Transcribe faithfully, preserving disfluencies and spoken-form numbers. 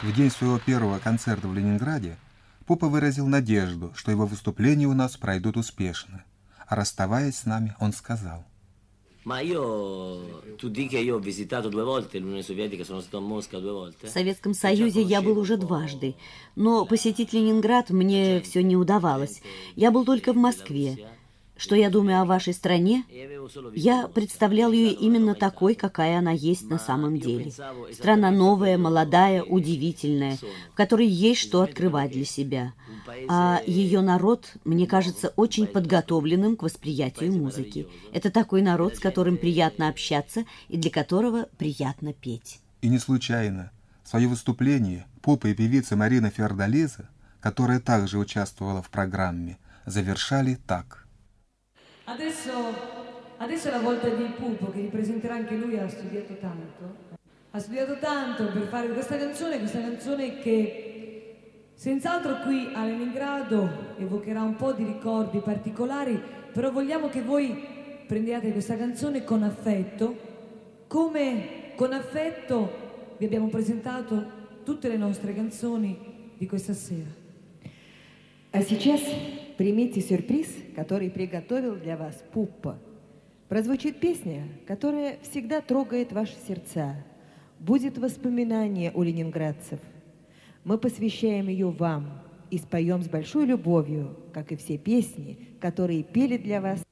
В день своего первого концерта в Ленинграде Пупа выразил надежду, что его выступления у нас пройдут успешно. А расставаясь с нами, он сказал: Ma io, tu di che io ho visitato due volte l'Unione Sovietica, sono stato a Mosca due volte. В Советском Союзе я был уже дважды, но посетить Ленинград мне все не удавалось. Я был только в Москве. Что я думаю о вашей стране? Я представлял ее именно такой, какая она есть на самом деле. Страна новая, молодая, удивительная, в которой есть что открывать для себя. А ее народ, мне кажется, очень подготовленным к восприятию музыки. Это такой народ, с которым приятно общаться и для которого приятно петь. И не случайно. Свое выступление Пупа и певица Марина Фиордолиза, которая также участвовала в программе, завершали так. Adesso, adesso è la volta di Pupo, che ripresenterà anche lui. Ha studiato tanto, ha studiato tanto per fare questa canzone, questa canzone che senz'altro qui a Leningrado evocherà un po' di ricordi particolari, però vogliamo che voi prendiate questa canzone con affetto, come con affetto vi abbiamo presentato tutte le nostre canzoni di questa sera. А сейчас примите сюрприз, который приготовил для вас Пуппа. Прозвучит песня, которая всегда трогает ваши сердца. Будет воспоминание у ленинградцев. Мы посвящаем ее вам и споем с большой любовью, как и все песни, которые пели для вас